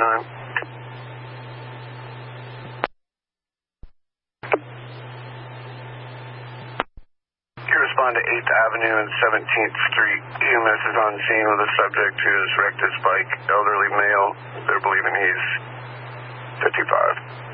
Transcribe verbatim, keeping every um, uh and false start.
nine. You respond to eighth Avenue and seventeenth Street. E M S is on scene with a subject who has wrecked his bike, elderly male. They're believing he's fifty-five.